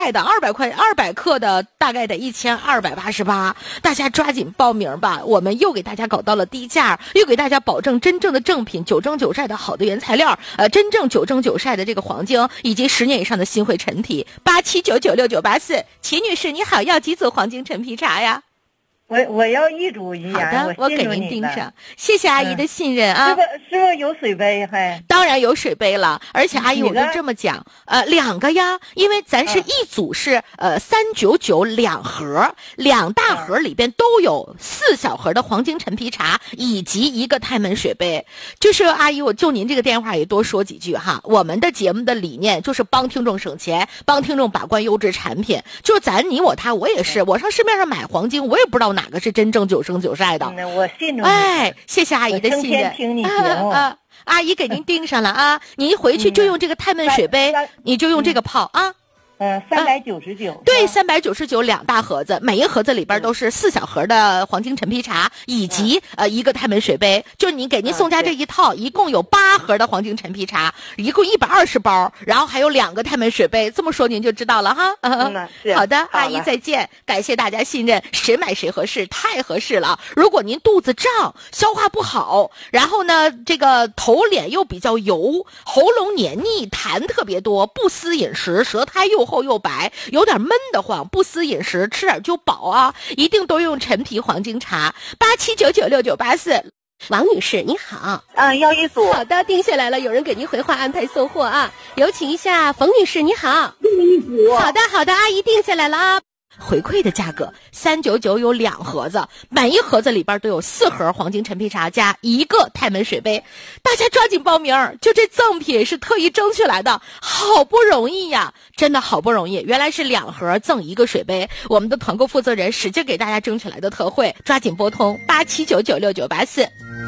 的200克的大概得1288，大家抓紧报名吧！我们又给大家搞到了低价，又给大家保证真正的正品，9蒸9晒的好的原材料，真正9蒸9晒的这个黄金，以及10年以上的新汇陈皮，87996984。齐女士你好，要几组黄金陈皮茶呀？ 我要1组1 好的，我给您订上，谢谢阿姨的信任啊。 是不是有水杯？还当然有水杯了，而且阿姨我就这么讲，2个呀，因为咱是一组是399盒，2大盒里边都有4小盒的黄金陈皮茶，以及1个泰门水杯。就是阿姨，我就您这个电话也多说几句哈。我们的节目的理念就是帮听众省钱，帮听众把关优质产品。就咱你我他，我也是，我上市面上买黄金，我也不知道哪个是真正9蒸9晒的。 我信着你。 哎，谢谢阿姨的信任。 天天听你节目。 阿姨给您订上了啊，您回去就用这个泰门水杯，你就用这个泡啊。 399。 对，399，2大盒子，每一盒子里边都是4小盒的黄金陈皮茶，以及1个泰门水杯。就是你给您送家这一套，一共有8盒的黄金陈皮茶，一共120包，然后还有2个泰门水杯。这么说您就知道了哈。好的，阿姨再见，感谢大家信任，谁买谁合适，太合适了。如果您肚子胀，消化不好，然后呢这个头脸又比较油，喉咙黏腻，痰特别多，不思饮食，舌苔又厚又白，有点闷得慌，不思饮食，吃点就饱啊！一定都用陈皮黄金茶，87996984。王女士你好， 要1组。 好的，定下来了，有人给您回话安排送货啊。有请一下冯女士，你好， 订1组。 好的，阿姨定下来了啊。回馈的价格399有2盒子，每一盒子里边都有4盒黄金陈皮茶加1个泰门水杯，大家抓紧报名，就这赠品是特意争取来的，好不容易呀，真的好不容易，原来是2盒赠1个水杯，我们的团购负责人使劲给大家争取来的特惠，抓紧拨通87996984。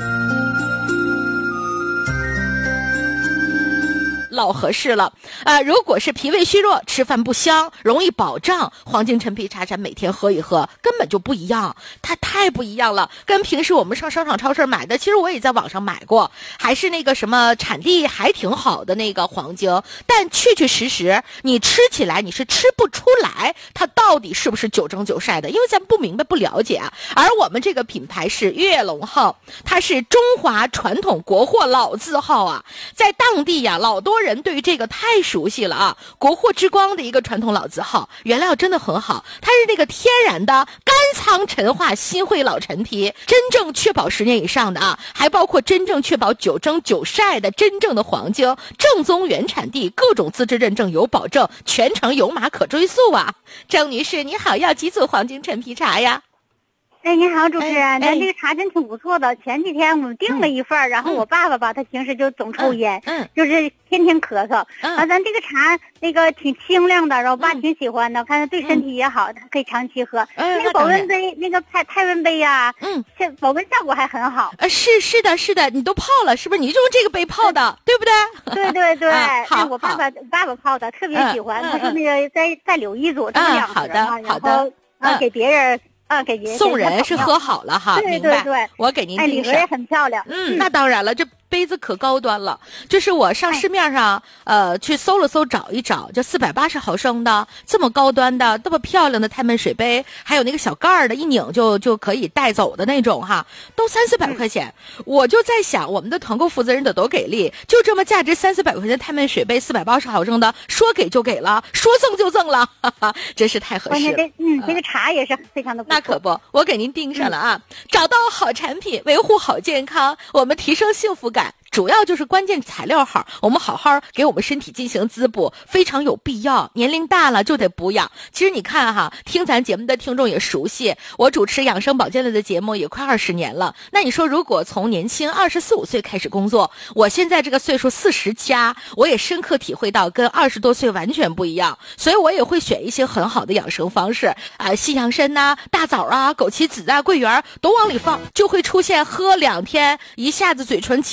老合适了如果是脾胃虚弱，吃饭不香，容易饱胀，黄金陈皮茶咱每天喝一喝，根本就不一样，它太不一样了，跟平时我们上商场超市买的，其实我也在网上买过，还是那个什么产地还挺好的那个黄金，但确实你吃起来你是吃不出来它到底是不是9蒸9晒的，因为咱不明白不了解啊。而我们这个品牌是悦龙号，它是中华传统国货老字号啊，在当地呀老多人对于这个太熟悉了啊，国货之光的一个传统老字号，原料真的很好，它是那个天然的干仓陈化新汇老陈皮，真正确保10年以上的啊，还包括真正确保9蒸9晒的真正的黄金，正宗原产地，各种资质认证有保证，全程有码可追溯啊。郑女士你好，要几组黄金陈皮茶呀？ 你好，主持人，咱这个茶真挺不错的。前几天我们订了一份然后我爸爸吧，他平时就总抽烟，就是天天咳嗽。咱这个茶那个挺清亮的，然后我爸挺喜欢的，看对身体也好，他可以长期喝。那个保温杯，那个泰温杯呀，保温效果还很好。 是的，你都泡了，是不是？你就用这个杯泡的，对不对？ 对， 好， 我爸爸泡的，特别喜欢。他说那个再留1组，这么2盒嘛， 好的， 然后给别人。 送人是喝好了哈，明白？ 对， 我给您订上。 礼盒也很漂亮。 那当然了，这杯子可高端了，就是我上市面上去搜了搜找一找，就480毫升的这么高端的这么漂亮的泰门水杯，还有那个小盖儿的一拧就可以带走的那种哈，都300-400块钱。我就在想，我们的团购负责人多给力，就这么价值300-400块钱的泰门水杯480毫升的，说给就给了，说赠就赠了，哈哈，真是太合适了。 这个茶也是非常的不错。 那可不，我给您订上了啊！找到好产品，维护好健康，我们提升幸福感，主要就是关键材料好，我们好好给我们身体进行滋补，非常有必要。年龄大了就得补养。其实你看哈，听咱节目的听众也熟悉，我主持养生保健类的节目也快20年了。那你说，如果从年轻24、25岁开始工作，我现在这个岁数40加，我也深刻体会到跟20多岁完全不一样，所以我也会选一些很好的养生方式西洋参呐、大枣啊、枸杞子啊、桂圆都往里放，就会出现喝2天一下子嘴唇起泡，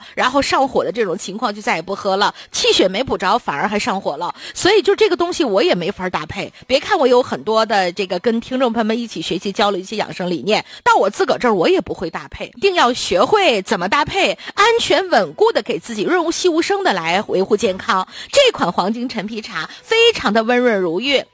然后上火的这种情况就再也不喝了，气血没补着反而还上火了。所以就这个东西我也没法搭配。别看我有很多的这个跟听众朋友们一起学习交流一些养生理念，到我自个儿这儿我也不会搭配，一定要学会怎么搭配，安全稳固的给自己润物细无声的来维护健康。这款黄金陈皮茶非常的温润如玉，